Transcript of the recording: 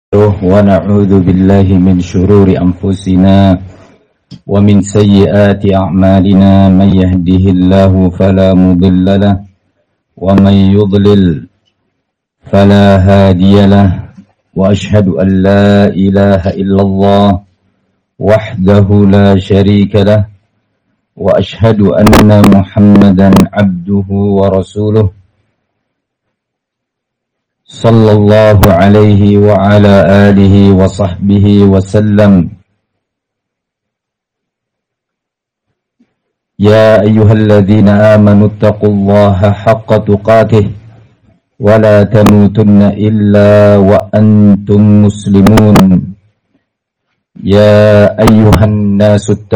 ونعوذ بالله من شرور أنفسنا ومن سيئات أعمالنا من يهده الله فلا مضل له ومن يضلل فلا هادي له وأشهد أن لا إله إلا الله وحده لا شريك له وأشهد أن محمدا عبده ورسوله صلى الله عليه وعلى آله وصحبه وسلم. يا أيها الذين آمنوا اتقوا الله حق تقاته ولا تموتن إلا وأنتم مسلمون. يا أيها الناس